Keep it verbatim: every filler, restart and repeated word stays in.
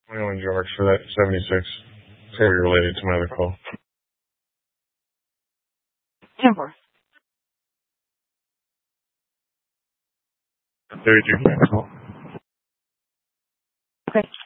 twenty-one George for that seventy-six. It's going to be related to my other call. ten four. thirty-two call. Okay.